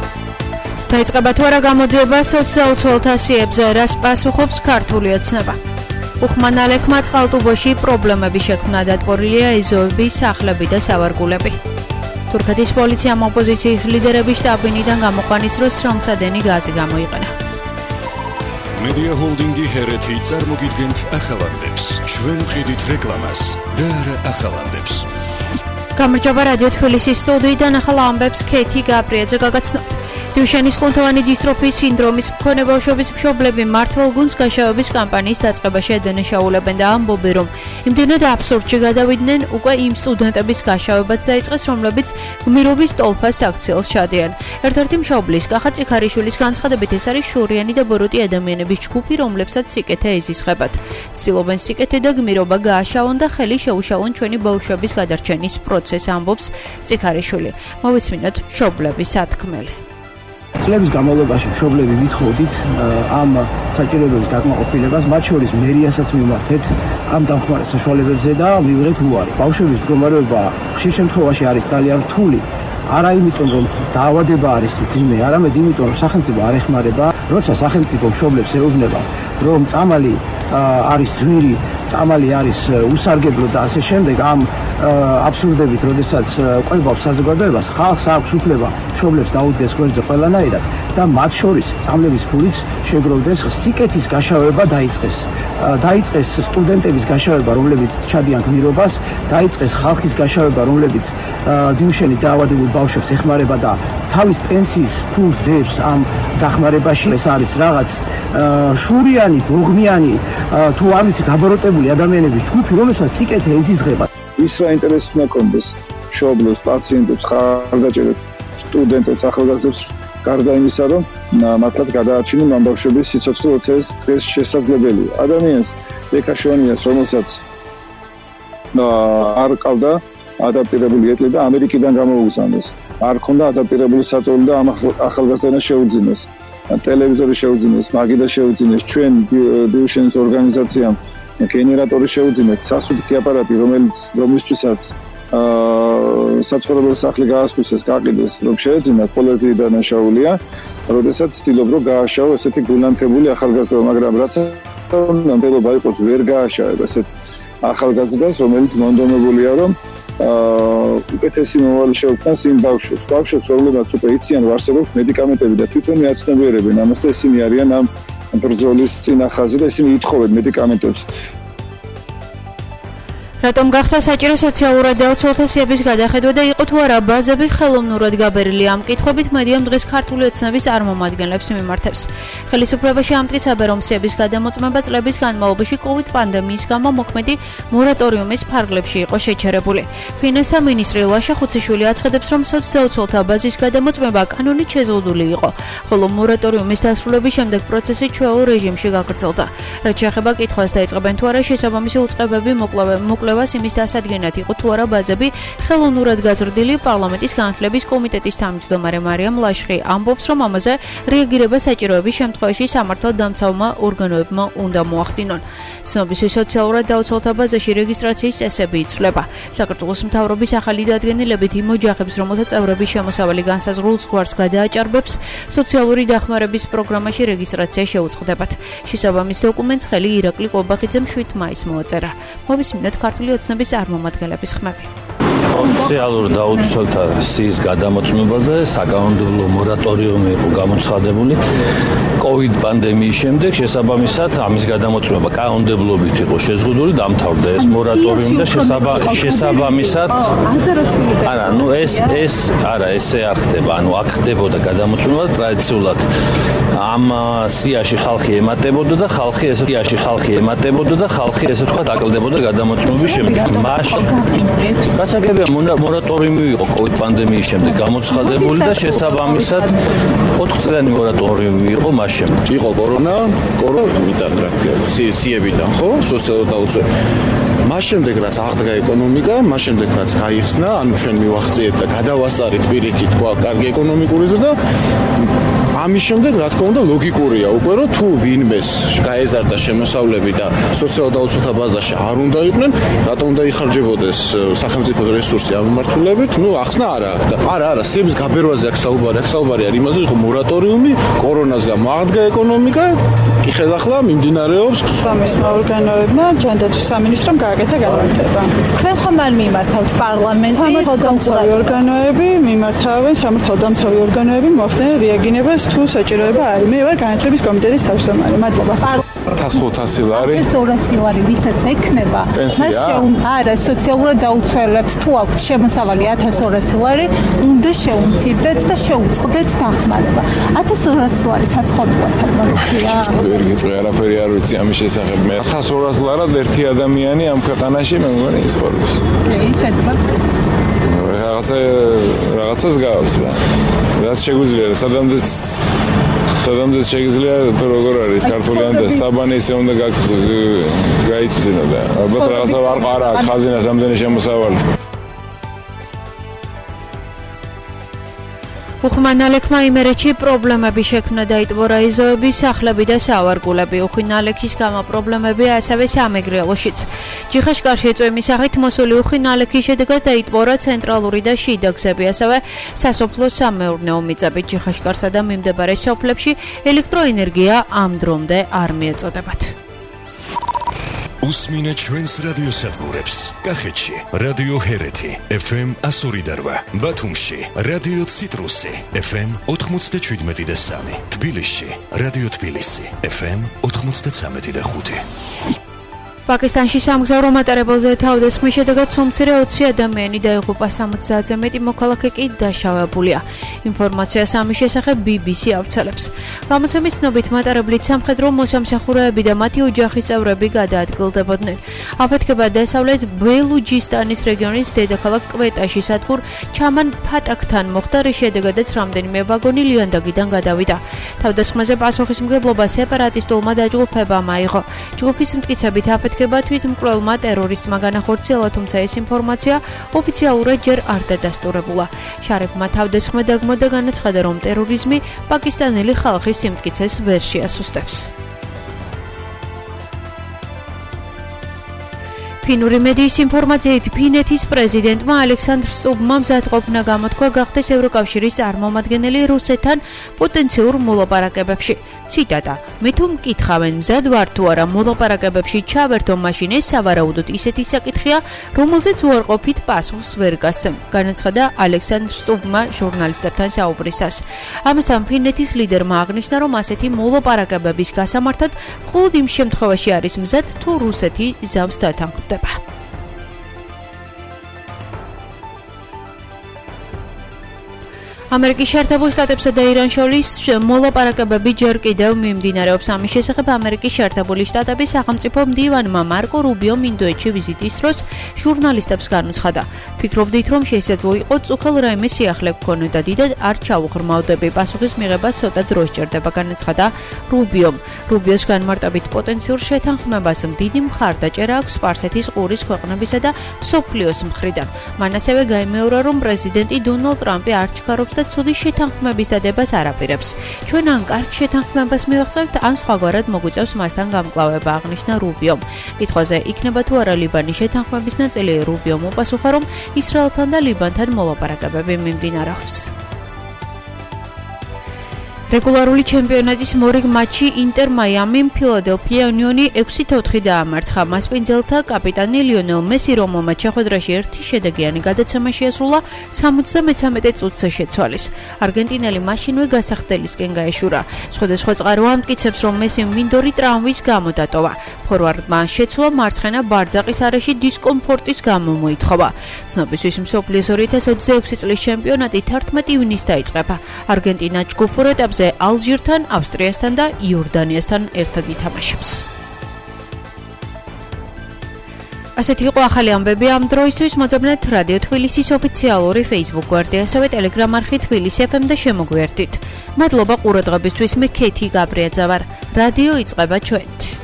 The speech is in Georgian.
დაიწყება თუ არა გამოძიება სოციალურთა სიებზე, რას პასუხობს ქართული ოცნება. უხმან ალექმა წყალტუბოში პრობლემები შექმნა, დატბორილია ეზოების სახლები და სავარგულები. თურქეთის პოლიციამ ოპოზიციის ლიდერების შტაბინიდან გამოყვანის დროს სრომსადენი გაზი გამოიყენა. Media Holding-ი ჰერეთი წარმოგიდგენთ ახალანდებს. ჩვენ ვყიდით რეკლამას და არა ახალანდებს. გამარჯობა რადიო თბილისის სტუდიიდან ახალ ამბებს ქეთი გაბრიაძე გაგაცნობთ. დიუშენის კუნთოვანი დისტროფიის სინდრომის მქონე ბავშვების მშობლები მმართველ გუნდს გაშავების კამპანიის დაწყებაში ედენაშაულებენ და ამბობენ, რომ იმდენად აბსურდში გადავიდნენ, უკვე იმ სტუდენტების გაშავებაც დაიწყეს, რომლებიც გმირობის ტოლფას აქციელს ჩადიან. ერთ-ერთი მშობლის კახა წიქარიშვილის განცხადებით, ეს არის შორიანი და ბოროტი ადამიანების ჯგუფი, რომლებსაც სიკეთე ეზისხებათ. ცდილობენ სიკეთე და გმირობა გააშავონ და ხელი შეუშალონ ჩვენი ბავშვების გადარჩენის პროცესს, ამბობს წიქარიშვილი. მოვისმინოთ მშობლების სათქმელი. წლების განმავლობაში მშობლები ვითხოვდით ამ საჭიროებების დაკმაყოფილებას, მათ შორის მერიასაც მივმართეთ ამ დამხმარე საშუალებებზე და მივიღეთ უარი. ბავშვების მდგომარეობა ხშირ შემთხვევაში არის ძალიან რთული. არა იმიტომ, რომ დაავადება არის მძიმე, არამედ იმიტომ, რომ სახელმწიფო არ ეხმარება. როცა სახელმწიფო მშობლებს ეუბნება, რომ წამალი არის ძვირი, წამალი არის უსარგებლო და ასე შემდეგ, ამ აბსურდებით, როდესაც ყვებავს საზოგადოებას, ხალხს აქვს უფლება მშობლებს დაუდგეს გვერდზე ყველანაირად და მათ შორის წამლების ფულიც შეგროვდეს, სიკეთის გაშავება დაიწყეს. დაიწყეს სტუდენტების გაშავება, რომლებიც ჩადიან გმირობას, დაიწყეს ხალხის გაშავება, რომლებიც დიუშენით დაავადებულ ბავშვებს ეხმარება და თავის პენსიის ფულს დებს ამ დახმარებაში. ეს არის რაღაც შურიანი, ბოღმიანი, თუ არ ვიცი, გაბოროტებული ადამიანების ჯგუფი, რომელსაც სიკეთე ეზიზღება. ის რა ინტერესი უნდა კონდეს მშობლებს, პაციენტებს, ხარდაჭერებს, სტუდენტებს, ახალგაზრდებს, გარდა იმისა, რომ მართლაც გადაარჩინონ ამ ბავშვების სიცოცხლე, როცა ეს შესაძლებელია. ადამიანს ბეკაშონიას, რომელსაც არ ყავდა ადაპტირებული ეტლი და ამერიკიდან გამოუგზავნეს. არ ქონდა ადაპტირებული საწოლი და ამ ახალგაზრდას შეუძინეს. ტელევიზორი შეუძინეს, მაგიდა შეუძინეს, ჩვენ დიუშენის ორგანიზაციამ გენერატორი შეუძინეთ, სასუბუქი აპარატი, რომლისთვისაც საცხოვრებელ სახლი გაასკვისეს, გაყიდეს, რომ შეეძინათ, ყველაზე დანაშაულია, როდესაც ცდილობ რომ გააშავო ესეთი გულანთებული ახალგაზრდა, მაგრამ რაც ნამდვილობა იყოს, ვერ გააშავებ ესეთ ახალგაზრდას, რომელიც მონდომებულია, რომ უკეთესი მომავალი შეუქმნას იმ ბავშვებს, რომლებიც უკვე იციან, რომ არსებობს მედიკამენტები და თვითონ ეაცნობიერებენ ამას და ისინი არიან ამ ბრძოლის წინახაზე და ისინი ითხოვენ მედიკამენტებს. რატომ გახდა საჭირო სოციალურად დაუცველთა სიების გადახედვა და იყო თუ არა ბაზები ხელოვნურად გაბერილი? ამ კითხვებით მედიამ დღეს ქართული ოცნების წარმომადგენლებს მიმართებს. ხელისუფლებაში ამტკიცებენ, რომ სიების გადამოწმება წლების განმავლობაში COVID პანდემიის გამო მოქმედი მორატორიუმის ფარგლებში იყო შეჩერებული. ფინანსთა მინისტრი ლაშა ხუციშვილი აცხადებს, რომ სოციალურთა ბაზის გადამოწმება კანონით შეზღუდული იყო, ხოლო მორატორიუმის დასრულების შემდეგ პროცესი ჩვეულ რეჟიმში გაგრძელდა. რაც შეეხება კითხვას, დაიწყებენ თუ არა შესაბამისი უწყებები მოკვლევას იმის დასადგენად იყო თუ არა ბაზები ხელოვნურად გაზრდილი. პარლამენტის განხილების კომიტეტის თავმჯდომარე მარიამ ლაშხი ამბობს, რომ ამაზე რეაგირება საჭიროების შემთხვევაში სამართალდამცავმა ორგანოებმა უნდა მოახდინონ. ცნობისთვის სოციალურად დაუცველთა ბაზაში რეგისტრაციის წესები იცვლება. საქართველოს მთავრობის ახალი დადგენილებით იმ ოჯახებს, რომელთა წევრების შემოსავალი განსაზღვრულ ზღვარს გადააჭარბებს, სოციალური დახმარების პროგრამაში რეგისტრაცია შეუწყდებათ. შესაბამის დოკუმენტს ხელი ირაკლი ყობახიძემ 7 მაისს მოაწერა. მოვისმინოთ ქართული ოცნების წარმომადგენლების ხმები. სოციალურ დაუცველთა სიის გადამოწმებაზე საკანონმდებლო მორატორიუმი იყო გამოცხადებული COVID პანდემიის შემდეგ. შესაბამისად ამის გადამოწმება კანონმდებლობით იყო შეზღუდული, დამთავრდა ეს მორატორიუმი და შესაბამისად არა, ესე არ ხდება, აქ ხდებოდა გადამოწმება ტრადიციულად ამ სიაში ხალხი ემატებოდა და ხალხი ესე თქვა დაკლდებოდა გადამოწმების შემდეგ. გასაგებია მორატორიუმი იყო COVID პანდემიის შემდეგ გამოცხადებული და შესაბამისად 4 წლიანი მორატორიუმი იყო მას შემდეგ. იყო კორონიდან, სიებიდან, ხო? სოციალურ დაუცველთა მას შემდეგ რაც აღდგა ეკონომიკა, მას შემდეგ რაც გაიხსნა, ანუ ჩვენ მივახციეთ და გადავასწარით პირიქით კარგი ეკონომიკური ზრდა, ამის შემდეგ რა თქმა უნდა ლოგიკურია უკვე რომ თუ ვინმეს გაეზარდა შემოსავლები და სოციალურ დაუცველთა ბაზაში არ უნდა იყვნენ, რატომ უნდა იხარჯებოდეს სახელმწიფოს რესურსი ამ მიმართულებით? ნუ ახსნა არა აქვს და არა, სიების გაბერვაზე აქვს საუბარი არის იმაზე, რომ მორატორიუმი კორონას გამო აღდგა ეკონომიკა, კი ხელახლა მიმდინარეობს სამეცნიერო ორგანოებმა ჯანდაცვის სამინისტრომ გააკეთა განმარტება. თქვენ ხომ არ მიმართავთ პარლამენტი? სამართალდამცავი ორგანოები მიმართავენ, სამართალდამცავი ორგანოები მოახდენენ რეაგირებას თუ საჭიროება არის. მე ვარ განათლების კომიტეტის თავმჯდომარე. მადლობა. 1500 ლარი. 200 ლარი ვისაც ექნება, მას არა სოციალურად დაუცველებს თუ აქვთ შემოსავალი 1200 ლარი, უნდა შეუმცირდეთ და შეუწყდეთ დახმარება. 1200 ლარი საცხოვრებლად საკმარისია. ვერ გიწყე არაფერი არ ვიცი ამის შესახებ. მე 1200 ლარად ერთი ადამიანი ამ ქვეყანაში მე მგონი ისწორებს. კი, შეძლებს. რაღაცას გავს რა. რაც შეგვიძლია, სადამდეც შეიძლება თუ როგორ არის ქართულიან და საბანი ისე უნდა გაიცვლინა და ალბათ რაღაცა არ აქვს ხაზინას ამდენი შემოსავალი. უხმანალექმა იმერეთში პრობლემები შექმნა დაიტბო რაიზოების სახლები და სავარგულები. უხმანალექის გამო პრობლემები ასევე სამეგრელოშიც. ჯიხაშკარში წვიმის სახით მოსული უხმანალექის შედეგად დაიტბორა ცენტრალური და შიდა გზები, ასევე სასოფლო-სამეურნეო მიწები. ჯიხაშკარსა და მიმდებარე სოფლებში ელექტროენერგია ამ დრომდე არ მიეწოდებათ. უსმინეთ ჩვენს რადიოსადგურებს. კახეთში რადიო ჰერეთი FM 102.8, ბათუმში რადიო ციტრუსი FM 97.3, თბილისში რადიო თბილისი FM 93.5. პაკისტანში სამგზავრო მატარებელზე თავდასხმის შედეგად სულ-მცირე 20 ადამიანი დაიღუპა, 70-ზე მეტი მოქალაქე კი დაშავებულია. ინფორმაციას ამის შესახებ BBC ავრცელებს. გამოცემის ცნობით მატარებლით სამხედრო მოსამსახურეები და მათი ოჯახის წევრები გადაადგილდებოდნენ. აფეთქება დასავლეთ ბელუჯისტანის რეგიონის დედაქალაქ კვეტაში სადგურ ჩამან ფატაკთან მოხდა, რის შედეგადაც რამდენიმე ვაგონი ლიანდაგიდან გადავიდა. თავდასხმაზე პასუხისმგებლობა სეპარატისტულმა დაჯგუფებამ აიღო. ჯგუფის მტკიცებით აფეთქება თვითმკვლელმა ტერორისტმა განახორციელა, თუმცა ეს ინფორმაცია ოფიციალურად ჯერ არ დადასტურებულა. შარიფმა თავდასხმა დაგმო და განაცხადა, რომ ტერორიზმი პაკისტანელი ხალხის სიმტკიცეს ვერ შეასუსტებს. ფინური მედიის ინფორმაციით ფინეთის პრეზიდენტმა ალექსანდრ სტუბმა მზადყოფნა გამოთქვა გახდეს ევროკავშირის წარმომადგენელი რუსეთთან პოტენციურ მოლაპარაკებებში. ციტატა: მე თუ მკითხავენ მზად ვარ თუ არა მოლაპარაკებებში ჩავერთო, მაშინ ეს სავარაუდოდ ისეთი საკითხია, რომელზეც უარყოფით პასუხს ვერ გასცემ, განაცხადა ალექსანდრ სტუბმა ჟურნალისტებთან საუბრისას. ამასთან ფინეთის ლიდერმა აღნიშნა, რომ ასეთი მოლაპარაკებების გასამართად მხოლოდ იმ შემთხვევაში არის მზად, თუ რუსეთი ზავს დათანხმდება. ამერიკის შეერთებულ შტატებსა და ირანს შორის მოლაპარაკებები ჯერ კიდევ მიმდინარეობს. ამის შესახებ ამერიკის შეერთებული შტატების სახელმწიფო მდივანმა მარკო რუბიომ ინდოეთში ვიზიტის დროს ჟურნალისტებს განუცხადა: ფიქრობდით, რომ შესაძლო იყო წუხელ რაიმე სიახლე გქონოდა, დიდად არ ჩავუღრმავდები, პასუხის მიღება ცოტა დროს სჭირდება, განაცხადა რუბიომ. რუბიოს განმარტებით პოტენციურ შეთანხმებას დიდი მხარდაჭერა აქვს სპარსეთის ყურის ქვეყნებისა და მსოფლიოს მხრიდან. მან ასევე გაიმეორა, რომ პრეზიდენტი დონალდ ტრამპი არ ჩქარობს და ცუდი შეთანხმების დადებას არ აპირებს. ჩვენ ან კარგ შეთანხმებას მივახცევთ, ან სხვაგვარად მოგვიწევს მასთან გამკლავება, აღნიშნა რუბიომ. კითხვაზე იქნება თუ არა ლიბანის შეთანხმების ნაწილი, რუბიომ უპასუხა, რომ ისრაელთან და ლიბანთან მოლაპარაკებები მიმდინარეობს. რეგულარული ჩემპიონატის მორიგ მატჩი ინტერ მაიამიმ ფილადელფია უნიონი 6-4 დაამარცხა. მასპინძელთა კაპიტანი ლიონელ მესი რომლმაც შეხვედრაში ერთი შედეგიანი გადაცემა შეასრულა 73 წუთზე შეცვალეს. არგენტინელი მაშინვე გასახდელისკენ გაეშურა. სხვადასხვა წყარო ამტკიცებს, რომ მესიმ მინდორი ტრავმის გამო დატოვა. ფორვარდმა შეცვლა მარცხენა ბარძაყის არეში დისკომფორტის გამო მოითხოვა. ცნობისთვის მსოფლიოს 2026 წლის ჩემპიონატი 11 ივნისს დაიწყება. არგენტინა ჯგუფურ ეტაპზე ალჟირთან, ავსტრიასთან და იორდანიასთან ერთად ითამაშებს. ასეთი იყო ახალი ამბები ამ დროისთვის. მოძებნეთ რადიო თბილისის ოფიციალური Facebook გვერდი, ასევე Telegram არხი თბილისი FM და შემოგვიერთდით. მადლობა ყურადღებისთვის. მე ქეთი გაბრიაძე ვარ. რადიო იწყება ჩვენით.